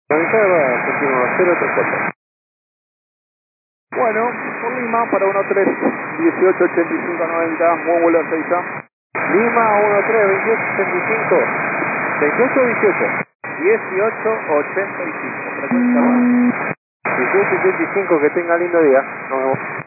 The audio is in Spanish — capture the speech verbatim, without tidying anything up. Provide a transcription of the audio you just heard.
Avisada, continúa cero tres cuatro. Bueno, por Lima para uno tres dieciocho ochenta y cinco noventa, buen vuelo a seis A. Lima uno tres veintiocho ochenta y cinco. veintiocho o dieciocho. dieciocho ochenta y cinco, frecuencia baja. dieciocho ochenta y cinco, que tenga lindo día. Nos vemos.